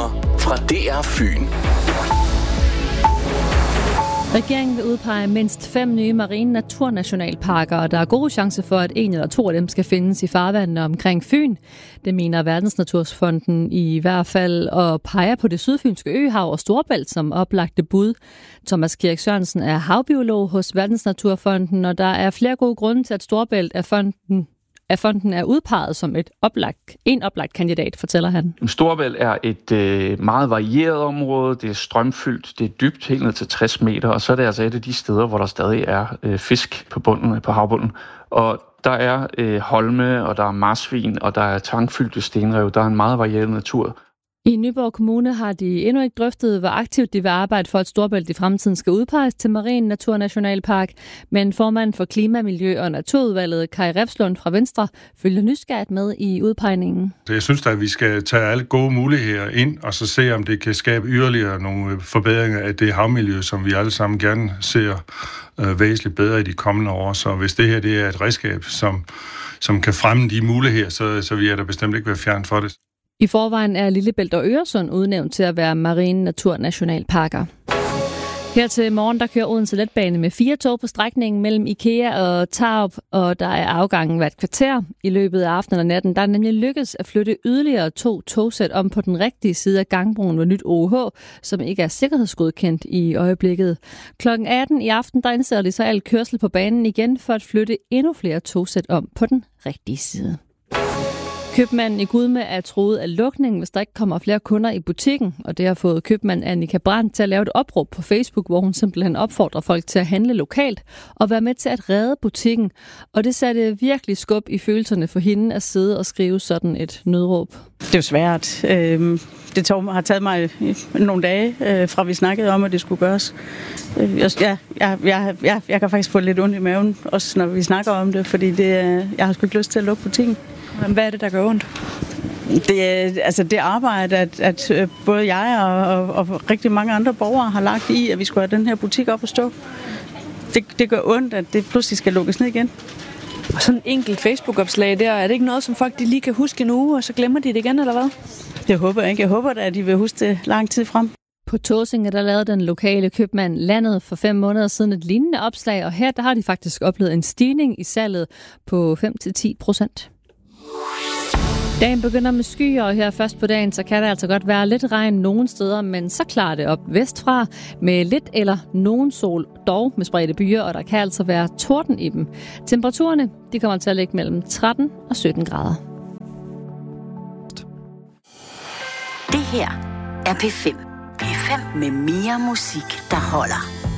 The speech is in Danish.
Nyheder fra DR Fyn. Regeringen vil udpege mindst 5 nye marine naturnationalparker, og der er gode chancer for, at 1 eller 2 af dem skal findes i farvandene omkring Fyn. Det mener Verdensnaturfonden i hvert fald, og peger på det sydfynske øhav og Storebælt som oplagte bud. Thomas Kirk Sørensen er havbiolog hos Verdensnaturfonden, og der er flere gode grunde til, at Storebælt af fonden er udpeget som en oplagt kandidat, fortæller han. Storebælt er et meget varieret område. Det er strømfyldt, det er dybt, helt ned til 60 meter, og så er det altså et af de steder, hvor der stadig er fisk på havbunden. Og der er holme, og der er marsvin, og der er tangfyldte stenrev. Der er en meget varieret natur. I Nyborg Kommune har de endnu ikke drøftet, hvor aktivt de vil arbejde for, at Storebælt i fremtiden skal udpeges til Marin Naturnationalpark. Men formanden for Klima-, Miljø- og Naturudvalget, Kai Refslund fra Venstre, følger nysgerrigt med i udpegningen. Jeg synes at vi skal tage alle gode muligheder ind, og så se, om det kan skabe yderligere nogle forbedringer af det havmiljø, som vi alle sammen gerne ser væsentligt bedre i de kommende år. Så hvis det her det er et redskab, som kan fremme de muligheder, så vil jeg da bestemt ikke være fjern for det. I forvejen er Lillebælt og Øresund udnævnt til at være marine naturnationalparker. Her til morgen, der kører Odense Letbane med 4 tog på strækningen mellem IKEA og Tarup, og der er afgangen hvert kvarter. I løbet af aftenen og natten, der er nemlig lykkedes at flytte yderligere 2 togsæt om på den rigtige side af gangbroen ved Nyt OH, som ikke er sikkerhedsgodkendt i øjeblikket. Klokken 18 i aften, der indsætter de så al kørsel på banen igen for at flytte endnu flere togsæt om på den rigtige side. Købmanden i Gudme er truet af lukningen, hvis der ikke kommer flere kunder i butikken, og det har fået købmand Annika Brandt til at lave et opråb på Facebook, hvor hun simpelthen opfordrer folk til at handle lokalt og være med til at redde butikken. Og det satte virkelig skub i følelserne for hende at sidde og skrive sådan et nødråb. Det er jo svært. Det har taget mig nogle dage, fra vi snakkede om, at det skulle gøres. Jeg kan faktisk få lidt ondt i maven, også når vi snakker om det, fordi jeg har sgu ikke lyst til at lukke butikken. Hvad er det, der gør ondt? Det arbejde, at både jeg og rigtig mange andre borgere har lagt i, at vi skulle have den her butik op at stå. Det gør ondt, at det pludselig skal lukkes ned igen. Og sådan en enkelt Facebook-opslag der, er det ikke noget, som folk de lige kan huske en uge, og så glemmer de det igen, eller hvad? Det håber jeg ikke. Jeg håber da, at de vil huske det lang tid frem. På Tåsinge, der lavede den lokale købmand landet for 5 måneder siden et lignende opslag, og her der har de faktisk oplevet en stigning i salget på 5-10%. Dagen begynder med skyer, og her først på dagen, så kan der altså godt være lidt regn nogle steder, men så klarer det op vestfra med lidt eller nogen sol, dog med spredte byer, og der kan altså være torden i dem. Temperaturerne, de kommer til at ligge mellem 13 og 17 grader. Det her er P5. P5 med mere musik, der holder.